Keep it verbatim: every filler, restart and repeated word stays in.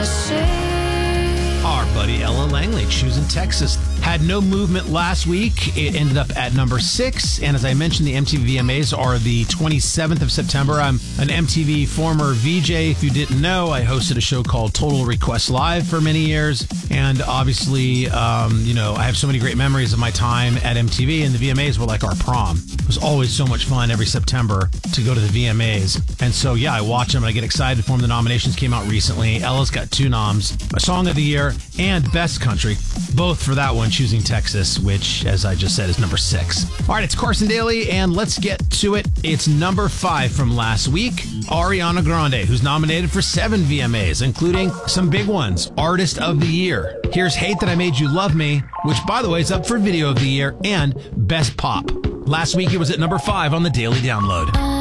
Our buddy Ella Langley, Choosing Texas, had no movement last week. It ended up at number six. And as I mentioned, the M T V V M As are the twenty-seventh of September. I'm an M T V former V J. If you didn't know, I hosted a show called Total Request Live for many years. And obviously, um, you know, I have so many great memories of my time at M T V, and the V M As were like our prom. It was always so much fun every September to go to the V M As. And so, yeah, I watch them and I get excited for them. The nominations came out recently. Ella's got two noms, a Song of the Year and Best Country, both for that one, Choosing Texas, which, as I just said, is number six. All right, it's Carson Daly, and let's get to it. It's number five from last week, Ariana Grande, who's nominated for seven V M As, including some big ones, Artist of the Year. Here's Hate That I Made You Love Me, which, by the way, is up for Video of the Year, and Best Pop. Last week, it was at number five on the Daily Download.